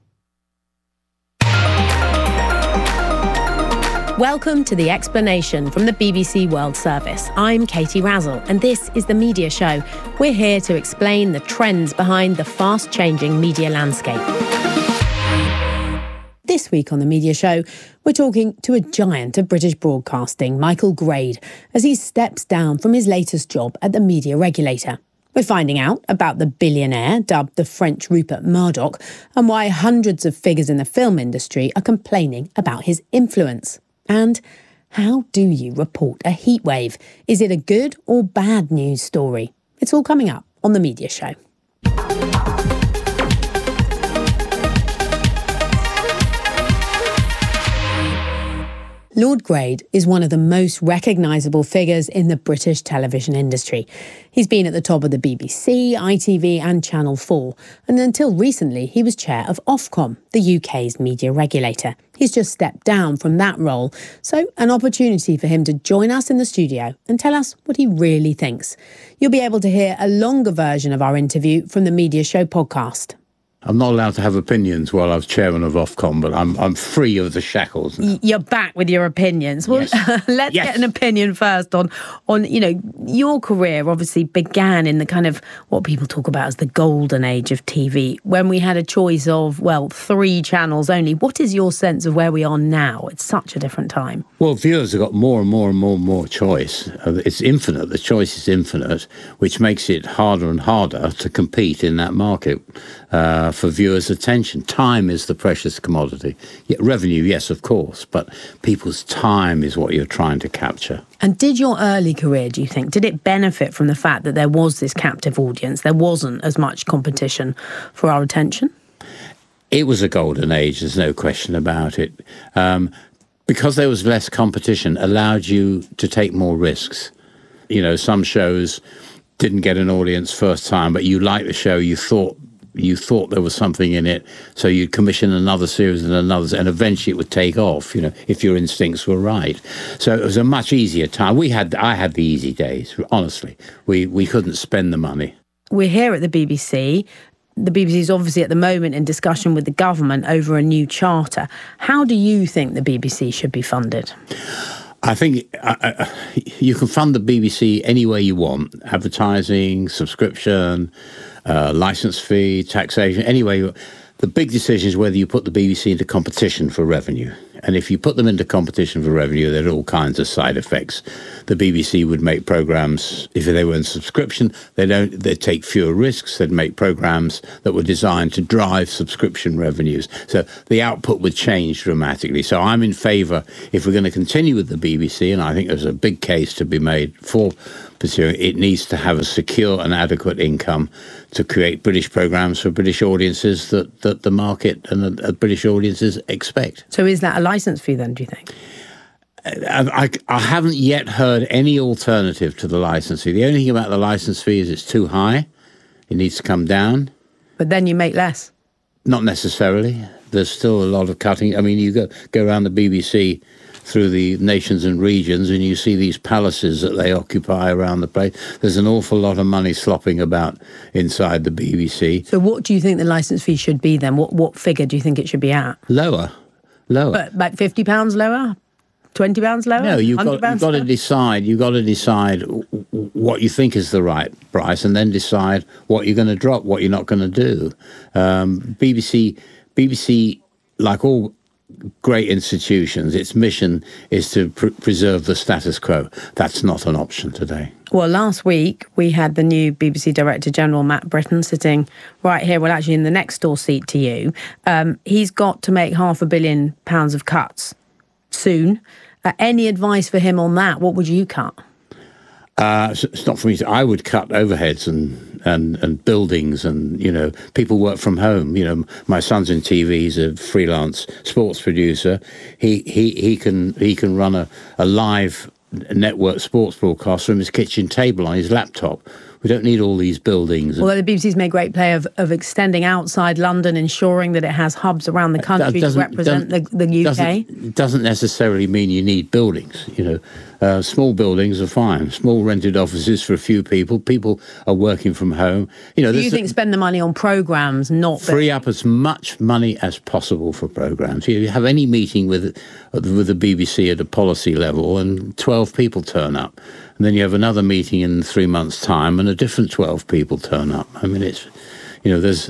Welcome to The Explanation from the B B C World Service. I'm Katie Razzle, and this is The Media Show. We're here to explain the trends behind the fast-changing media landscape. This week on The Media Show, we're talking to a giant of British broadcasting, Michael Grade, as he steps down from his latest job at the media regulator. We're finding out about the billionaire dubbed the French Rupert Murdoch and why hundreds of figures in the film industry are complaining about his influence. And how do you report a heatwave? Is it a good or bad news story? It's all coming up on The Media Show. Lord Grade is one of the most recognisable figures in the British television industry. He's been at the top of the B B C, I T V and Channel four, and until recently he was chair of Ofcom, the U K's media regulator. He's just stepped down from that role, so an opportunity for him to join us in the studio and tell us what he really thinks. You'll be able to hear a longer version of our interview from the Media Show podcast. I'm not allowed to have opinions while I was chairman of Ofcom, but I'm I'm free of the shackles now. You're back with your opinions. Well, yes. let's yes. get an opinion first on, on, you know, your career obviously began in the kind of what people talk about as the golden age of T V, when we had a choice of, well, three channels only. What is your sense of where we are now? It's such a different time. Well, viewers have got more and more and more and more choice. It's infinite. The choice is infinite, which makes it harder and harder to compete in that market. Uh, for viewers' attention. Time is the precious commodity. Yeah, revenue, yes, of course, but people's time is what you're trying to capture. And did your early career, do you think, did it benefit from the fact that there was this captive audience? There wasn't as much competition for our attention? It was a golden age, there's no question about it. Um, because there was less competition, allowed you to take more risks. You know, some shows didn't get an audience first time, but you liked the show, you thought you thought there was something in it, so you'd commission another series and another, and eventually it would take off, you know, if your instincts were right. So it was a much easier time. We had, I had the easy days, honestly. We we couldn't spend the money. We're here at the B B C. The B B C is obviously at the moment in discussion with the government over a new charter. How do you think the B B C should be funded? I think uh, uh, you can fund the B B C any way you want. Advertising, subscription, uh, license fee, taxation, anyway. The big decision is whether you put the B B C into competition for revenue. And if you put them into competition for revenue, there are all kinds of side effects. The B B C would make programmes, if they were in subscription, they don't, they'd take fewer risks. They'd make programmes that were designed to drive subscription revenues. So the output would change dramatically. So I'm in favour, if we're going to continue with the B B C, and I think there's a big case to be made for pursuing, it needs to have a secure and adequate income to create British programmes for British audiences that, that the market and the uh, British audiences expect. So is that a licence fee then, do you think? I, I, I haven't yet heard any alternative to the licence fee. The only thing about the licence fee is it's too high. It needs to come down. But then you make less. Not necessarily. There's still a lot of cutting. I mean, you go, go around the B B C through the nations and regions and you see these palaces that they occupy around the place. There's an awful lot of money slopping about inside the B B C. So what do you think the licence fee should be then? What what figure do you think it should be at? Lower. Lower. But like fifty pounds lower? twenty pounds lower? No, you've got, you've got to decide. You've got to decide what you think is the right price, and then decide what you're going to drop, what you're not going to do. Um, B B C, B B C, like all great institutions, its mission is to pr- preserve the status quo. That's not an option today. Well, last week we had the new B B C Director General, Matt Britton, sitting right here, well, actually in the next door seat to you. Um, he's got to make half a billion pounds of cuts soon. Uh, any advice for him on that? What would you cut? Uh, it's not for me to, I would cut overheads and, and, and buildings and, you know, people work from home. You know, my son's in T V, he's a freelance sports producer. He he, he can he can run a, a live network sports broadcast from his kitchen table on his laptop. We don't need all these buildings. Although the B B C's made great play of, of extending outside London, ensuring that it has hubs around the country to represent the, the U K. Doesn't, doesn't necessarily mean you need buildings. You know, uh, small buildings are fine. Small rented offices for a few people. People are working from home. You know, Do you think a, spend the money on programmes, not free up as much money as possible for programmes? You have any meeting with with the B B C at a policy level, and twelve people turn up. And then you have another meeting in three months' time and a different twelve people turn up. I mean, it's, you know, there's,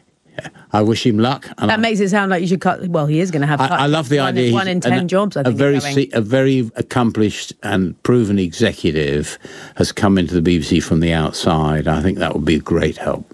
I wish him luck. And that I, makes it sound like you should cut, well, he is going to have I, I love the one, idea. One in ten an, jobs, I think. A very, se- a very accomplished and proven executive has come into the B B C from the outside. I think that would be a great help.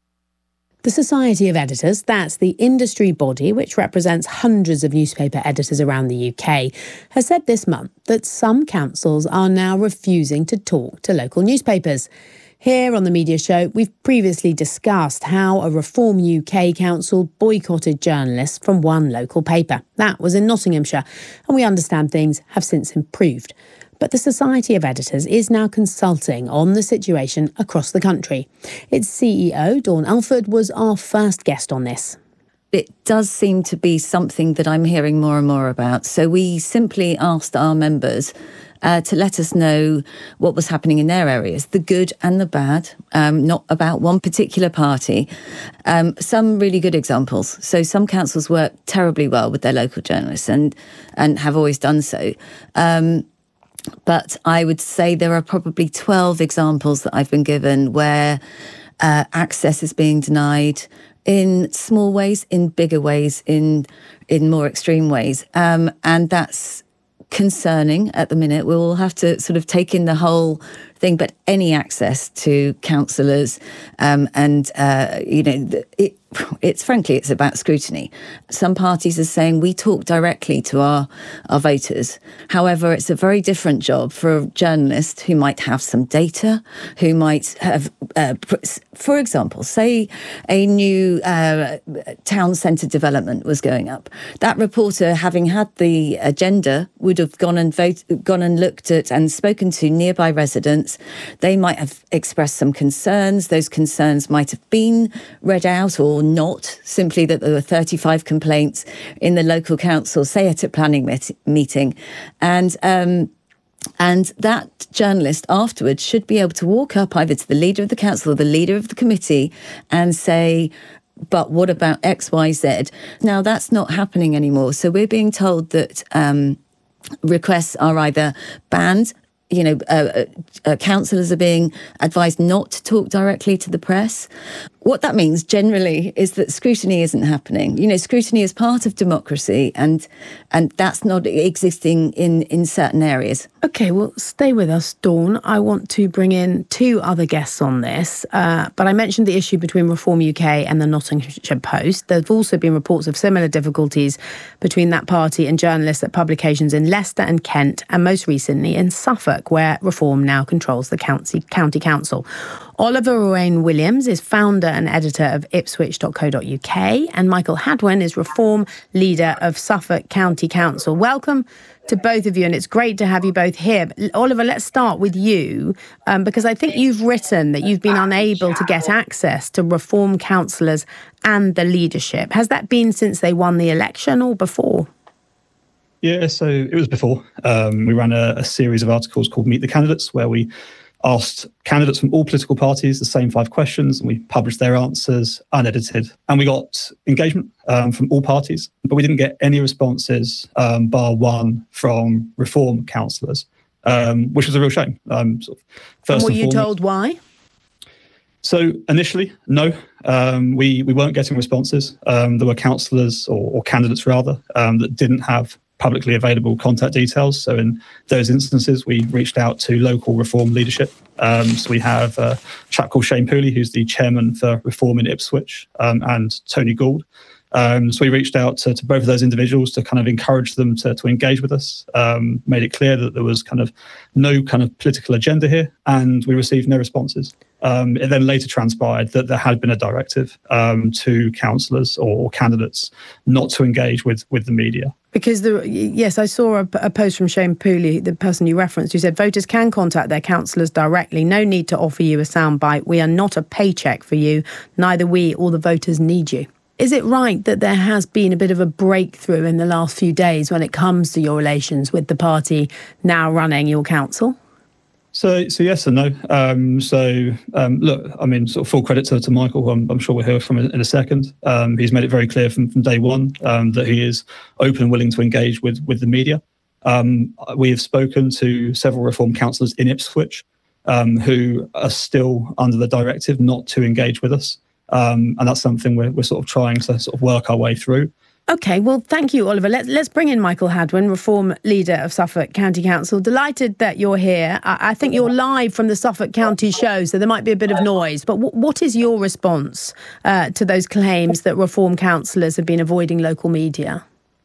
The Society of Editors, that's the industry body which represents hundreds of newspaper editors around the U K, has said this month that some councils are now refusing to talk to local newspapers. Here on the Media Show, we've previously discussed how a Reform U K council boycotted journalists from one local paper. That was in Nottinghamshire, and we understand things have since improved. But the Society of Editors is now consulting on the situation across the country. Its C E O, Dawn Alford, was our first guest on this. It does seem to be something that I'm hearing more and more about. So we simply asked our members uh, to let us know what was happening in their areas, the good and the bad, um, not about one particular party. Um, some really good examples. So some councils work terribly well with their local journalists and, and have always done so. Um, But I would say there are probably twelve examples that I've been given where uh, access is being denied in small ways, in bigger ways, in in more extreme ways. Um, and that's concerning at the minute. We'll have to sort of take in the whole thing, but any access to councillors um, and, uh, you know, it, it's frankly, it's about scrutiny. Some parties are saying we talk directly to our, our voters. However, it's a very different job for a journalist who might have some data, who might have, uh, for example, say a new uh, town centre development was going up. That reporter, having had the agenda, would have gone and vote, gone and looked at and spoken to nearby residents. They might have expressed some concerns. Those concerns might have been read out or not, simply that there were thirty-five complaints in the local council, say at a planning met- meeting. And um, and that journalist afterwards should be able to walk up either to the leader of the council or the leader of the committee and say, but what about X, Y, Z? Now, that's not happening anymore. So we're being told that um, requests are either banned. You know, uh, uh, councillors are being advised not to talk directly to the press. What that means generally is that scrutiny isn't happening. You know, scrutiny is part of democracy, and and that's not existing in, in certain areas. OK, well, stay with us, Dawn. I want to bring in two other guests on this, uh, but I mentioned the issue between Reform U K and the Nottinghamshire Post. There have also been reports of similar difficulties between that party and journalists at publications in Leicester and Kent, and most recently in Suffolk, where Reform now controls the county, county council. Oliver Owain Williams is founder and editor of ipswich dot co dot U K, and Michael Hadwin is Reform leader of Suffolk County Council. Welcome to both of you, and it's great to have you both here. Oliver, let's start with you, um, because I think you've written that you've been unable to get access to Reform councillors and the leadership. Has that been since they won the election or before? Yeah, so it was before. Um, we ran a, a series of articles called Meet the Candidates, where we asked candidates from all political parties the same five questions, and we published their answers unedited. And we got engagement um, from all parties, but we didn't get any responses, um, bar one from Reform councillors, um, which was a real shame. Um, sort of first and were and you foremost. told why? So initially, no, um, we, we weren't getting responses. Um, there were councillors, or, or candidates rather, um, that didn't have publicly available contact details. So in those instances, we reached out to local Reform leadership. Um, so we have a chap called Shane Pooley, who's the chairman for Reform in Ipswich, um, and Tony Gould. Um, so we reached out to, to both of those individuals to kind of encourage them to, to engage with us, um, made it clear that there was kind of no kind of political agenda here, and we received no responses. Um, it then later transpired that there had been a directive um, to councillors or, or candidates not to engage with, with the media. Because, the, yes, I saw a, a post from Shane Pooley, the person you referenced, who said voters can contact their councillors directly. No need to offer you a soundbite. We are not a paycheck for you. Neither we or the voters need you. Is it right that there has been a bit of a breakthrough in the last few days when it comes to your relations with the party now running your council? So, so yes and no. Um, so, um, look, I mean, sort of full credit to, to Michael, who I'm, I'm sure we'll hear from in a second. Um, he's made it very clear from, from day one um, that he is open and willing to engage with, with the media. Um, we have spoken to several Reform councillors in Ipswich um, who are still under the directive not to engage with us. Um, and that's something we're, we're sort of trying to sort of work our way through. OK, well, thank you, Oliver. Let's, let's bring in Michael Hadwin, Reform leader of Suffolk County Council. Delighted that you're here. I, I think you're live from the Suffolk County show, so there might be a bit of noise. But w- what is your response uh, to those claims that Reform councillors have been avoiding local media?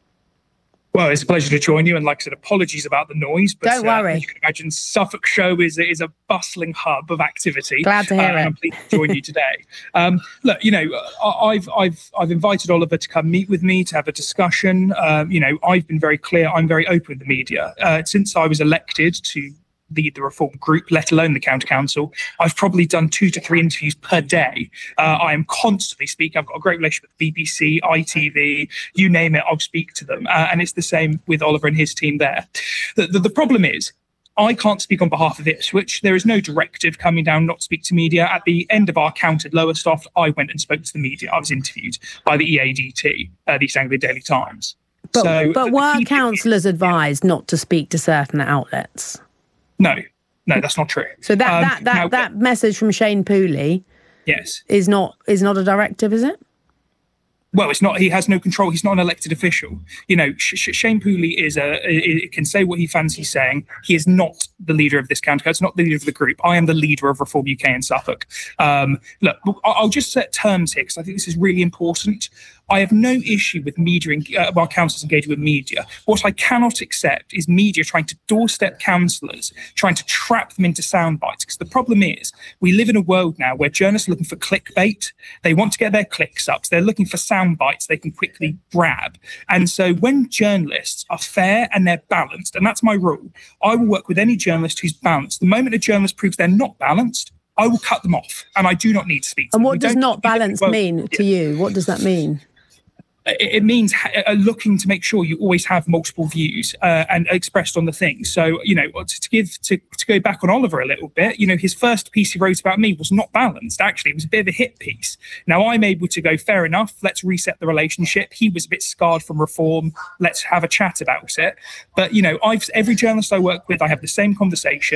Well, it's a pleasure to join you, and like I said, apologies about the noise. But, Don't worry. Uh, you can imagine Suffolk Show is, is a bustling hub of activity. Glad to hear uh, it. I'm pleased to join you today. Um, look, you know, I've I've I've invited Oliver to come meet with me to have a discussion. Um, you know, I've been very clear. I'm very open with the media. Uh, since I was elected to lead the Reform group, let alone the county council, I've probably done two to three interviews per day. Uh, I am constantly speaking. I've got a great relationship with B B C, I T V, you name it, I'll speak to them. Uh, and it's the same with Oliver and his team there. The, the, the problem is, I can't speak on behalf of Ipswich. There is no directive coming down not to speak to media. At the end of our count at Lowestoft, I went and spoke to the media. I was interviewed by the E A D T, uh, the East Anglia Daily Times. But, so, but were councillors advised not to speak to certain outlets? No, no, that's not true. So that Um, that that, now- that message from Shane Pooley Yes. is not is not a directive, is it? Well, it's not. He has no control. He's not an elected official. You know, Sh- Sh- Shane Pooley is a, a, a can say what he fancies saying. He is not the leader of this county council. It's not the leader of the group. I am the leader of Reform U K in Suffolk. Um, look, I- I'll just set terms here because I think this is really important. I have no issue with media, uh, well, councillors engaging with media. What I cannot accept is media trying to doorstep councillors, trying to trap them into sound bites. Because the problem is, we live in a world now where journalists are looking for clickbait. They want to get their clicks up. So they're looking for sound bites they can quickly grab. And so when journalists are fair and they're balanced, and that's my rule, I will work with any journalist who's balanced. The moment a journalist proves they're not balanced, I will cut them off. And I do not need to speak to And them. what We does don't- not balanced well, mean to you? What does that mean? It it means ha- uh, looking to make sure you always have multiple views uh, and expressed on the thing. So, you know, to, to give to, to go back on Oliver a little bit, you know, his first piece he wrote about me was not balanced. Actually, it was a bit of a hit piece. Now, I'm able to go, fair enough, let's reset the relationship. He was a bit scarred from Reform. Let's have a chat about it. But, you know, I've every journalist I work with, I have the same conversation.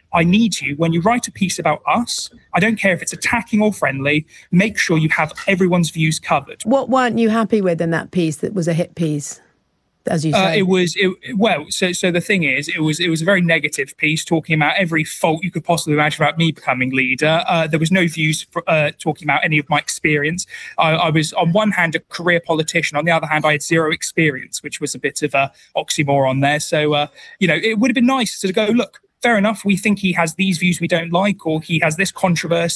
I need you, when you write a piece about us, I don't care if it's attacking or friendly, make sure you have everyone's views covered. What weren't you happy with in that piece that was a hit piece, as you say? Uh, it was, it, well, so so the thing is, it was it was a very negative piece talking about every fault you could possibly imagine about me becoming leader. Uh, there was no views for, uh, talking about any of my experience. I, I was, on one hand, a career politician. On the other hand, I had zero experience, which was a bit of a oxymoron there. So, uh, you know, it would have been nice to go, look, fair enough, we think he has these views we don't like, or he has this controversy.